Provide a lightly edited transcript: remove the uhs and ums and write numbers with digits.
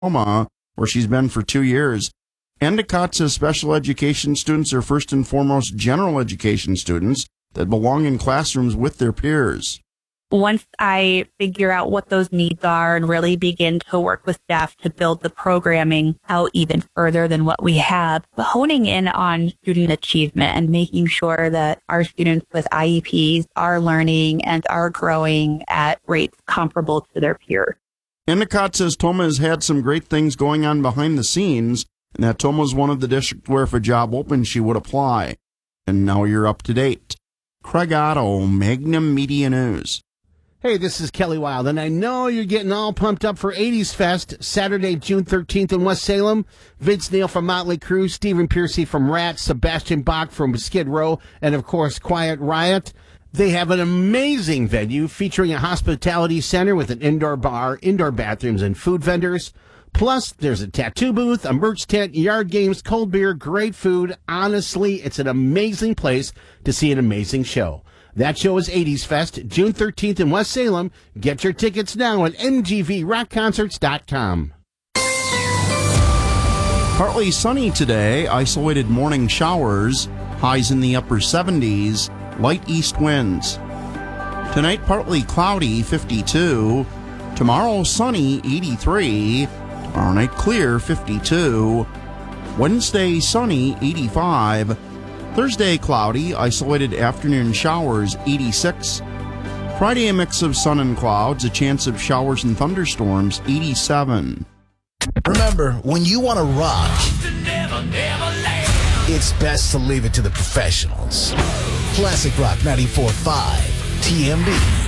Tacoma, where she's been for 2 years. Endicott says special education students are first and foremost general education students that belong in classrooms with their peers. Once I figure out what those needs are and really begin to work with staff to build the programming out even further than what we have, but honing in on student achievement and making sure that our students with IEPs are learning and are growing at rates comparable to their peers. Endicott says Toma has had some great things going on behind the scenes, and that Toma is one of the districts where if a job opens, she would apply. And now you're up to date. Craig Otto, Magnum Media News. Hey, this is Kelly Wild, and I know you're getting all pumped up for 80s Fest, Saturday, June 13th in West Salem. Vince Neil from Motley Crue, Stephen Piercy from Rat, Sebastian Bach from Skid Row, and of course, Quiet Riot. They have an amazing venue featuring a hospitality center with an indoor bar, indoor bathrooms, and food vendors. Plus, there's a tattoo booth, a merch tent, yard games, cold beer, great food. Honestly, it's an amazing place to see an amazing show. That show is 80s Fest, June 13th in West Salem. Get your tickets now at mgvrockconcerts.com. Partly sunny today, isolated morning showers, highs in the upper 70s, light east winds. Tonight, partly cloudy, 52. Tomorrow, sunny, 83. Tomorrow night, clear, 52. Wednesday, sunny, 85. Thursday, cloudy, isolated afternoon showers, 86. Friday, a mix of sun and clouds, a chance of showers and thunderstorms, 87. Remember, when you want to rock, it's best to leave it to the professionals. Classic Rock 94.5, TMB.